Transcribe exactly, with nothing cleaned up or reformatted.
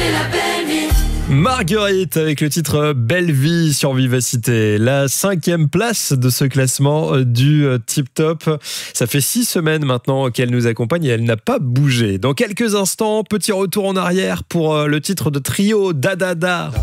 Marguerite avec le titre Belle Vie sur Vivacité. La cinquième place de ce classement du Tip Top. Ça fait six semaines maintenant qu'elle nous accompagne et elle n'a pas bougé. Dans quelques instants, petit retour en arrière pour le titre de trio Da Da Da.